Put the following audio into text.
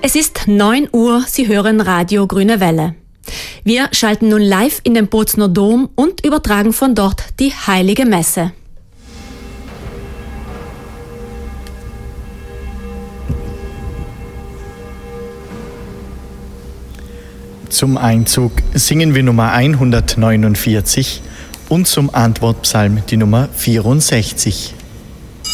Es ist 9 Uhr, Sie hören Radio Grüne Welle. Wir schalten nun live in den Bozner Dom und übertragen von dort die Heilige Messe. Zum Einzug singen wir Nummer 149 und zum Antwortpsalm die Nummer 64.